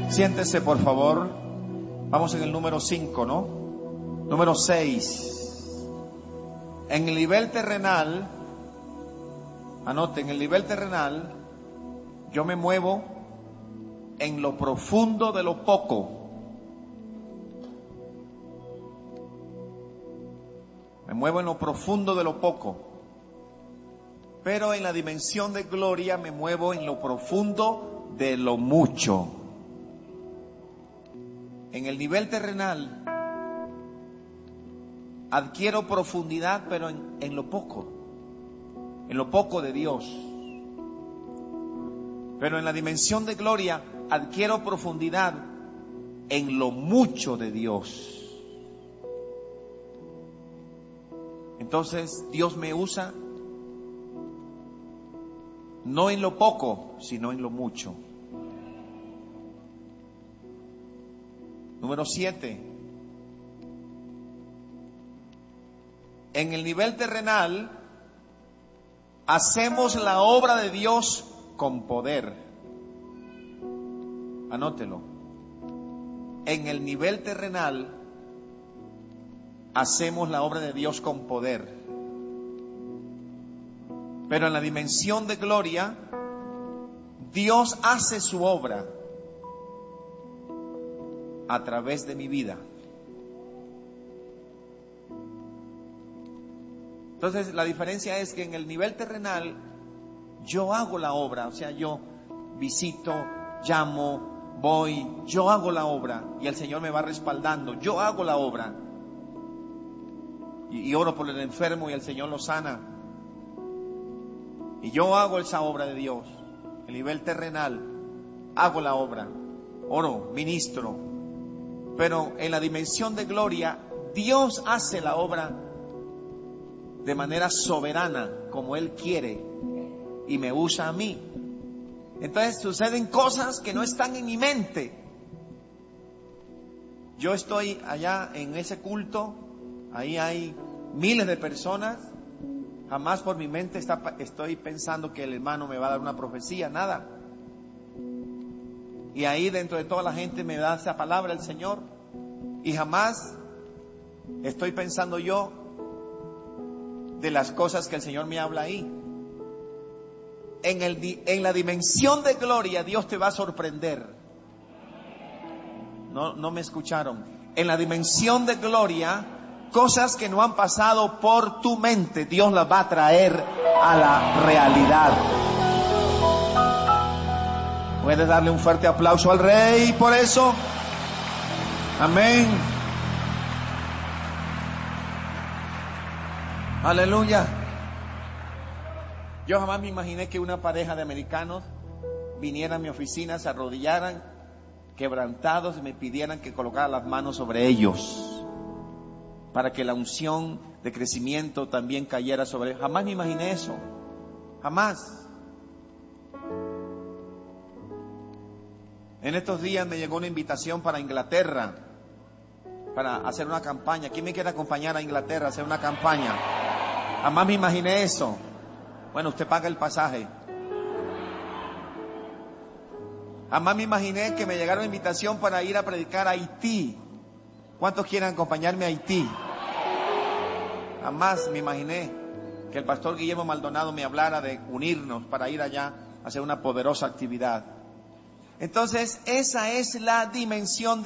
Siéntese, por favor. Vamos en el número 5, ¿no? Número 6. En el nivel terrenal, anote, en el nivel terrenal, yo me muevo en lo profundo de lo poco. Me muevo en lo profundo de lo poco. Pero en la dimensión de gloria me muevo en lo profundo de lo mucho. En el nivel terrenal adquiero profundidad, pero en lo poco de Dios. Pero en la dimensión de gloria adquiero profundidad en lo mucho de Dios. Entonces Dios me usa no en lo poco, sino en lo mucho. Número 7. En el nivel terrenal hacemos la obra de Dios con poder. Anótelo. En el nivel terrenal hacemos la obra de Dios con poder. Pero en la dimensión de gloria, Dios hace su obra a través de mi vida. Entonces la diferencia es que en el nivel terrenal yo hago la obra, o sea, yo visito, llamo, voy, yo hago la obra y el Señor me va respaldando, yo hago la obra y oro por el enfermo y el Señor lo sana y yo hago esa obra de Dios. En el nivel terrenal hago la obra, oro, ministro. Pero en la dimensión de gloria, Dios hace la obra de manera soberana, como Él quiere, y me usa a mí. Entonces suceden cosas que no están en mi mente. Yo estoy allá en ese culto, ahí hay miles de personas, jamás por mi mente estoy pensando que el hermano me va a dar una profecía, nada. Y ahí dentro de toda la gente me da esa palabra el Señor. Y jamás estoy pensando yo de las cosas que el Señor me habla ahí. En la dimensión de gloria Dios te va a sorprender. No me escucharon. En la dimensión de gloria, cosas que no han pasado por tu mente, Dios las va a traer a la realidad. ¿Puedes darle un fuerte aplauso al Rey por eso? Amén. Aleluya. Yo jamás me imaginé que una pareja de americanos viniera a mi oficina, se arrodillaran, quebrantados, y me pidieran que colocara las manos sobre ellos para que la unción de crecimiento también cayera sobre ellos. Jamás me imaginé eso. Jamás. En estos días me llegó una invitación para Inglaterra, para hacer una campaña. ¿Quién me quiere acompañar a Inglaterra a hacer una campaña? Jamás me imaginé eso. Bueno, usted paga el pasaje. Jamás me imaginé que me llegara una invitación para ir a predicar a Haití. ¿Cuántos quieren acompañarme a Haití? Jamás me imaginé que el pastor Guillermo Maldonado me hablara de unirnos para ir allá a hacer una poderosa actividad. Entonces, esa es la dimensión